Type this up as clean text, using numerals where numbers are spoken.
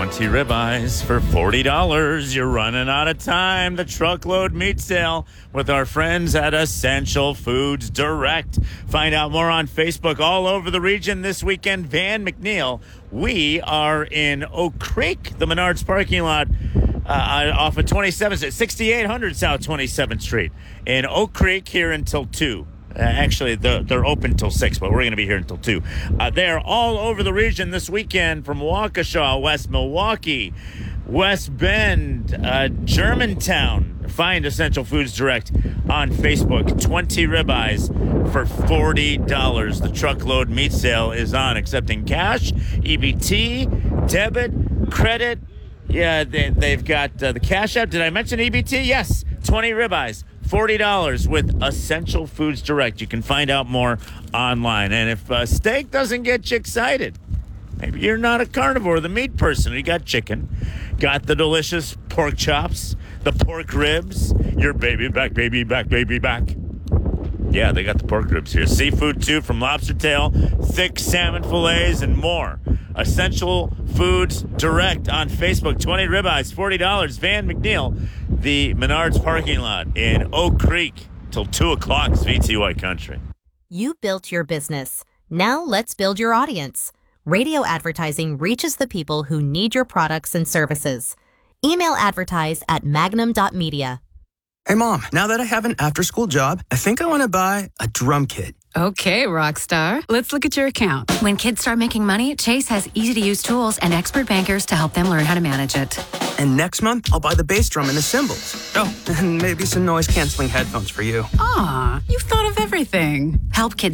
20 ribeyes for $40. You're running out of time. The truckload meat sale with our friends at Essential Foods Direct. Find out more on Facebook. All over the region this weekend. Van McNeil. We are in Oak Creek, the Menards parking lot off of 27th, 6800 South 27th Street in Oak Creek, here until 2. Actually, they're open till 6, but we're going to be here until 2. They're all over the region this weekend, from Waukesha, West Milwaukee, West Bend, Germantown. Find Essential Foods Direct on Facebook. 20 ribeyes for $40. The truckload meat sale is on, accepting cash, EBT, debit, credit. Yeah, they've got the Cash App. Did I mention EBT? Yes, 20 ribeyes. $40 with Essential Foods Direct. You can find out more online. And if steak doesn't get you excited, maybe you're not a carnivore, the meat person. You got chicken, got the delicious pork chops, the pork ribs, your baby back. Yeah, they got the pork ribs here. Seafood, too, from lobster tail, thick salmon fillets, and more. Essential Foods Direct on Facebook. 20 ribeyes, $40. Van McNeil, the Menards parking lot in Oak Creek till 2 o'clock. It's VTY Country. You built your business. Now let's build your audience. Radio advertising reaches the people who need your products and services. Email advertise at magnum.media. Hey, Mom, now that I have an after-school job, I think I want to buy a drum kit. Okay, rock star. Let's look at your account. When kids start making money, Chase has easy-to-use tools and expert bankers to help them learn how to manage it. And next month, I'll buy the bass drum and the cymbals. Oh, and maybe some noise-canceling headphones for you. Aw, you've thought of everything. Help kids